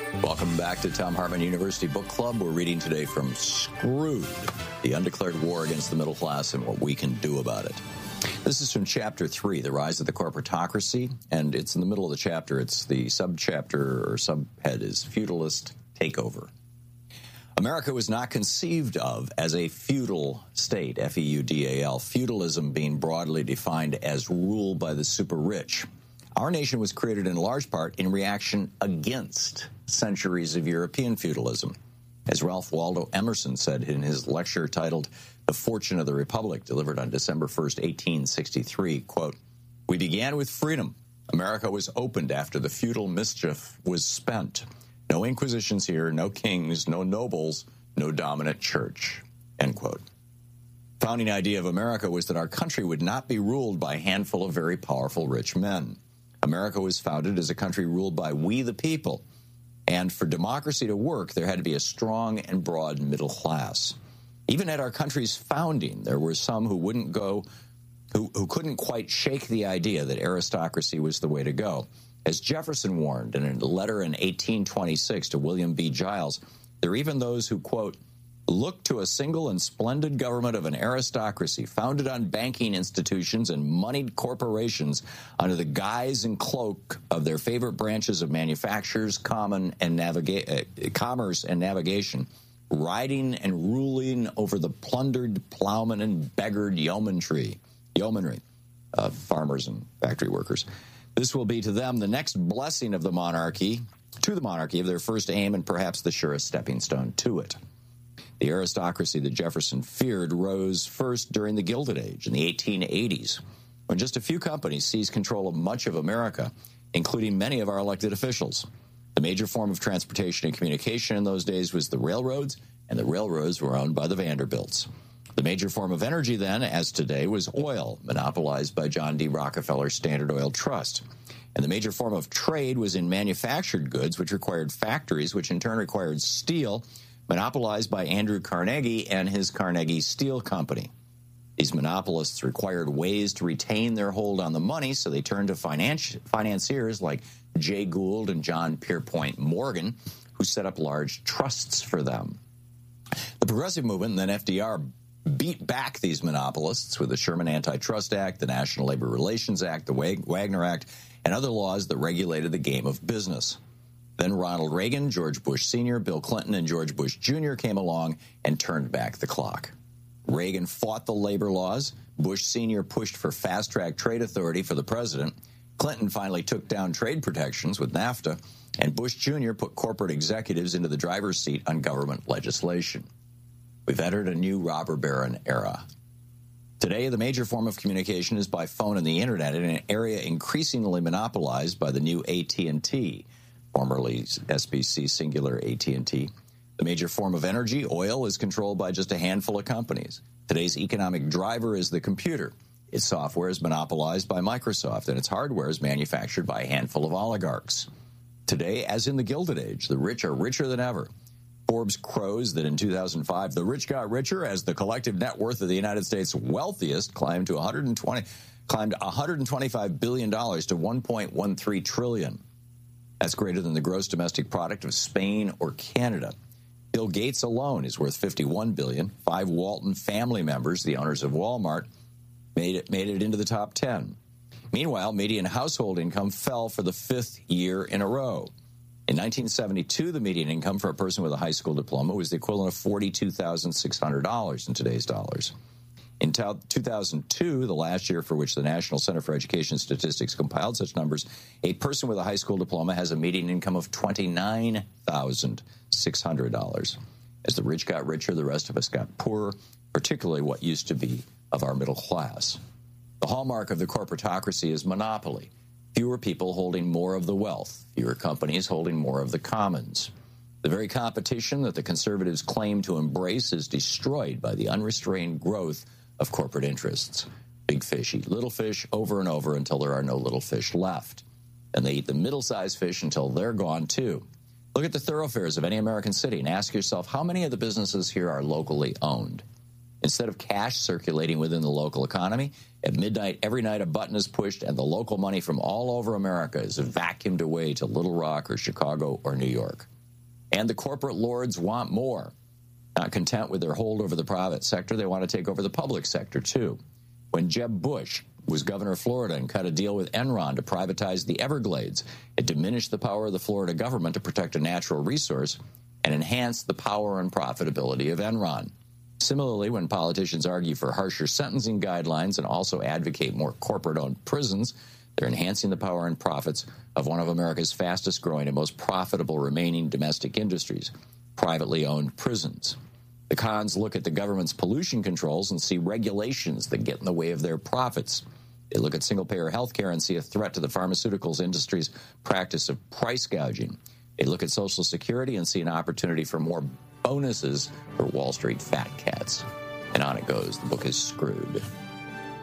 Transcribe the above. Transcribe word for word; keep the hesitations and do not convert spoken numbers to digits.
Welcome back to Thom Hartmann University Book Club. We're reading today from Screwed, The Undeclared War Against the Middle Class and What We Can Do About It. This is from Chapter three, The Rise of the Corporatocracy, and it's in the middle of the chapter. It's the subchapter or subhead is Feudalist Takeover. America was not conceived of as a feudal state, F E U D A L, feudalism being broadly defined as rule by the super-rich. Our nation was created in large part in reaction against centuries of European feudalism. As Ralph Waldo Emerson said in his lecture titled The Fortune of the Republic, delivered on December first, eighteen sixty-three, quote, "We began with freedom. America was opened after the feudal mischief was spent. No inquisitions here, no kings, no nobles, no dominant church," end quote. Founding idea of America was that our country would not be ruled by a handful of very powerful rich men. America was founded as a country ruled by we the people, and for democracy to work, there had to be a strong and broad middle class. Even at our country's founding, there were some who wouldn't go, who, who couldn't quite shake the idea that aristocracy was the way to go. As Jefferson warned in a letter in eighteen twenty-six to William B. Giles, there are even those who, quote, "look to a single and splendid government of an aristocracy founded on banking institutions and moneyed corporations under the guise and cloak of their favorite branches of manufactures, common and naviga- uh, commerce and navigation, riding and ruling over the plundered plowmen and beggared yeomanry, yeomanry, uh, farmers and factory workers. This will be to them the next blessing of the monarchy, to the monarchy of their first aim and perhaps the surest stepping stone to it." The aristocracy that Jefferson feared rose first during the Gilded Age in the eighteen eighties, when just a few companies seized control of much of America, including many of our elected officials. The major form of transportation and communication in those days was the railroads, and the railroads were owned by the Vanderbilts. The major form of energy then, as today, was oil, monopolized by John D. Rockefeller's Standard Oil Trust. And the major form of trade was in manufactured goods, which required factories, which in turn required steel, monopolized by Andrew Carnegie and his Carnegie Steel Company. These monopolists required ways to retain their hold on the money, so they turned to finance, financiers like Jay Gould and John Pierpont Morgan, who set up large trusts for them. The Progressive Movement and then F D R beat back these monopolists with the Sherman Antitrust Act, the National Labor Relations Act, the Wagner Act, and other laws that regulated the game of business. Then Ronald Reagan, George Bush Senior, Bill Clinton, and George Bush Junior came along and turned back the clock. Reagan fought the labor laws. Bush Senior pushed for fast-track trade authority for the president. Clinton finally took down trade protections with NAFTA. And Bush Junior put corporate executives into the driver's seat on government legislation. We've entered a new robber baron era. Today, the major form of communication is by phone and the internet in an area increasingly monopolized by the new A T and T, formerly S B C Singular A T and T. The major form of energy, oil, is controlled by just a handful of companies. Today's economic driver is the computer. Its software is monopolized by Microsoft, and its hardware is manufactured by a handful of oligarchs. Today, as in the Gilded Age, the rich are richer than ever. Forbes crows that in two thousand five, the rich got richer as the collective net worth of the United States' wealthiest climbed to one hundred twenty, climbed one hundred twenty-five billion dollars to one point one three trillion dollars. That's greater than the gross domestic product of Spain or Canada. Bill Gates alone is worth fifty-one billion dollars. Five Walton family members, the owners of Walmart, made it made it into the top ten. Meanwhile, median household income fell for the fifth year in a row. In nineteen seventy-two, the median income for a person with a high school diploma was the equivalent of forty-two thousand six hundred dollars in today's dollars. In two thousand two, the last year for which the National Center for Education Statistics compiled such numbers, a person with a high school diploma has a median income of twenty-nine thousand six hundred dollars. As the rich got richer, the rest of us got poorer, particularly what used to be of our middle class. The hallmark of the corporatocracy is monopoly. Fewer people holding more of the wealth, fewer companies holding more of the commons. The very competition that the conservatives claim to embrace is destroyed by the unrestrained growth of corporate interests. Big fish eat little fish over and over until there are no little fish left. And they eat the middle-sized fish until they're gone, too. Look at the thoroughfares of any American city and ask yourself how many of the businesses here are locally owned. Instead of cash circulating within the local economy, at midnight every night a button is pushed and the local money from all over America is vacuumed away to Little Rock or Chicago or New York. And the corporate lords want more. Not content with their hold over the private sector, they want to take over the public sector, too. When Jeb Bush was governor of Florida and cut a deal with Enron to privatize the Everglades, it diminished the power of the Florida government to protect a natural resource and enhance the power and profitability of Enron. Similarly, when politicians argue for harsher sentencing guidelines and also advocate more corporate-owned prisons, they're enhancing the power and profits of one of America's fastest-growing and most profitable remaining domestic industries, privately owned prisons. The cons look at the government's pollution controls and see regulations that get in the way of their profits. They look at single-payer health care and see a threat to the pharmaceuticals industry's practice of price gouging. They look at Social Security and see an opportunity for more bonuses for Wall Street fat cats. And on it goes. The book is Screwed.